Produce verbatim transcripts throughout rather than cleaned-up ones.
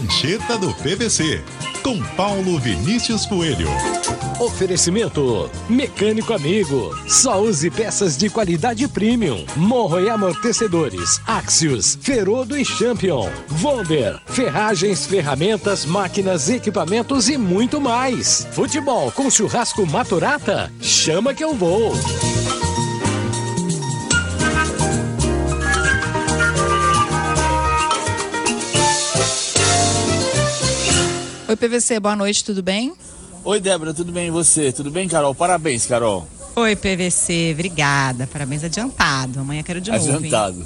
Prancheta do P V C, com Paulo Vinícius Coelho. Oferecimento Mecânico Amigo. Só use peças de qualidade premium. Morro e amortecedores. Axios, Ferodo e Champion. Vonder, ferragens, ferramentas, máquinas, equipamentos e muito mais. Futebol com churrasco Maturata? Chama que eu vou. Oi, P V C, boa noite, tudo bem? Oi, Débora, tudo bem e você? Tudo bem, Carol? Parabéns, Carol. Oi, P V C, obrigada. Parabéns adiantado. Amanhã quero de novo. Adiantado.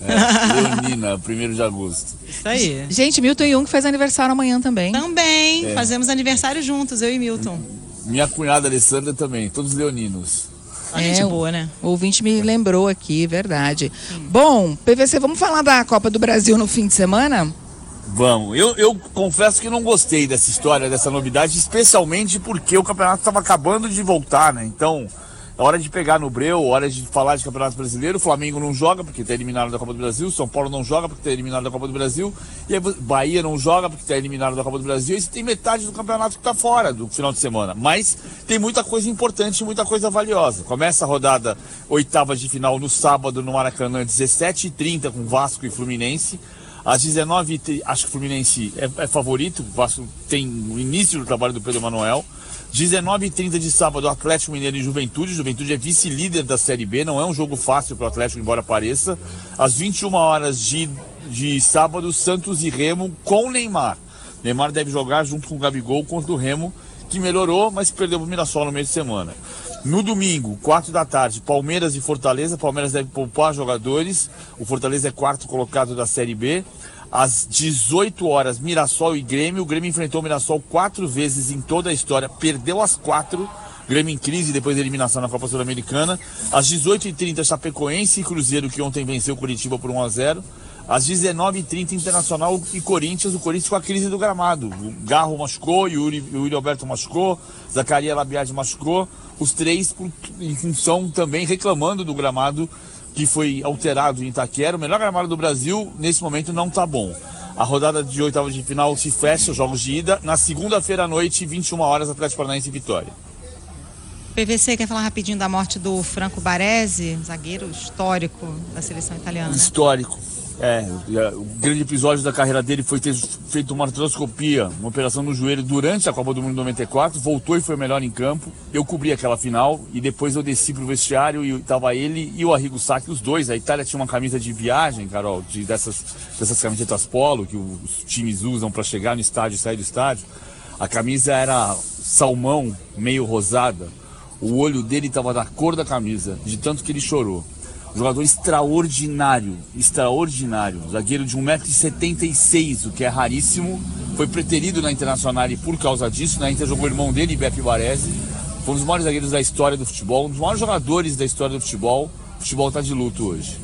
É. Leonina, primeiro de agosto. Isso aí. Gente, Milton Jung faz aniversário amanhã também. Também. É. Fazemos aniversário juntos, eu e Milton. Minha cunhada Alessandra também, todos leoninos. A gente É, boa, né? O ouvinte me lembrou aqui, verdade. Sim. Bom, P V C, vamos falar da Copa do Brasil no fim de semana? Vamos, eu, eu confesso que não gostei dessa história, dessa novidade, especialmente porque o campeonato estava acabando de voltar, né? Então, é hora de pegar no breu, hora de falar de campeonato brasileiro. O Flamengo não joga porque está eliminado da Copa do Brasil, São Paulo não joga porque está eliminado da Copa do Brasil, e aí Bahia não joga porque está eliminado da Copa do Brasil, e você tem metade do campeonato que está fora do final de semana. Mas tem muita coisa importante, muita coisa valiosa. Começa a rodada oitavas de final no sábado no Maracanã, dezessete e trinta com Vasco e Fluminense. Às dezenove e trinta, acho que o Fluminense é, é favorito, o Vasco tem o início do trabalho do Pedro Manuel. dezenove e trinta de sábado, Atlético Mineiro e Juventude. Juventude é vice-líder da Série B, não é um jogo fácil para o Atlético, embora pareça. Às vinte e uma horas de, de sábado, Santos e Remo com Neymar. Neymar deve jogar junto com o Gabigol contra o Remo, que melhorou, mas perdeu para o Mirassol no meio de semana. No domingo, quatro da tarde, Palmeiras e Fortaleza. Palmeiras deve poupar jogadores. O Fortaleza é quarto colocado da Série B. Às dezoito horas, Mirassol e Grêmio. O Grêmio enfrentou o Mirassol quatro vezes em toda a história. Perdeu as quatro. Grêmio em crise depois da eliminação na Copa Sul-Americana. Às dezoito e trinta, Chapecoense e Cruzeiro, que ontem venceu o Curitiba por um a zero. Às dezenove e trinta, Internacional e Corinthians. O Corinthians com a crise do gramado. O Garro machucou, o Yuri, o Yuri Alberto machucou, Zacarias Labiade machucou. Os três em função também reclamando do gramado que foi alterado em Itaquera. O melhor gramado do Brasil, nesse momento, não está bom. A rodada de oitavas de final se fecha, os jogos de ida. Na segunda-feira à noite, vinte e uma horas, Atlético Paranaense e Vitória. P V C, quer falar rapidinho da morte do Franco Baresi, zagueiro histórico da seleção italiana, né? Histórico. É, o grande episódio da carreira dele foi ter feito uma artroscopia, uma operação no joelho durante a Copa do Mundo de noventa e quatro, voltou e foi o melhor em campo. Eu cobri aquela final e depois eu desci pro vestiário e tava ele e o Arrigo Sacchi, os dois. A Itália tinha uma camisa de viagem, Carol, de, dessas, dessas camisetas polo que os times usam para chegar no estádio e sair do estádio. A camisa era salmão, meio rosada. O olho dele tava da cor da camisa, de tanto que ele chorou. Jogador extraordinário, extraordinário, zagueiro de um metro e setenta e seis, o que é raríssimo, foi preterido na Internacional e por causa disso, na Inter jogou o irmão dele, Beppe Baresi, foi um dos maiores zagueiros da história do futebol, um dos maiores jogadores da história do futebol. O futebol está de luto hoje.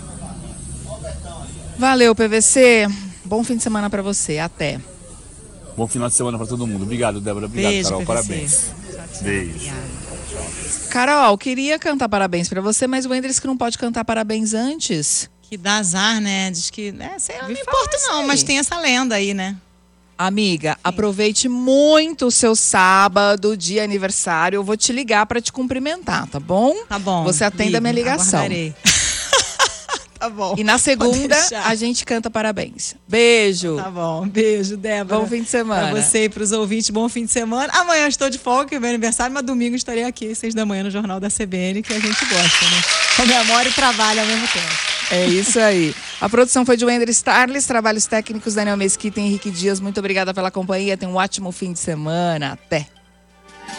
Valeu, P V C, bom fim de semana para você, até. Bom final de semana para todo mundo. Obrigado, Débora, obrigado, Beijo, Carol, P V C. parabéns. Tchau, tchau. Beijo. Obrigada. Carol, queria cantar parabéns pra você, mas o Wender disse que não pode cantar parabéns antes. Que dá azar, né? Diz que, né, sei lá, não Me me fala importa isso não, aí. mas tem essa lenda aí, né? Amiga, aproveite muito o seu sábado de aniversário. Eu vou te ligar pra te cumprimentar, tá bom? Tá bom. Você atende a minha ligo, ligação. aguardarei. Tá bom. E na segunda, deixar. a gente canta parabéns. Beijo. Tá bom. Beijo, Débora. Bom fim de semana. Pra você e pros ouvintes, bom fim de semana. Amanhã estou de folga, que é meu aniversário, mas domingo estarei aqui, seis da manhã, no Jornal da C B N, que a gente gosta, né? Comemora e trabalha ao mesmo tempo. É isso aí. A produção foi de Wender Starles, trabalhos técnicos Daniel Mesquita e Henrique Dias. Muito obrigada pela companhia. Tenha um ótimo fim de semana. Até.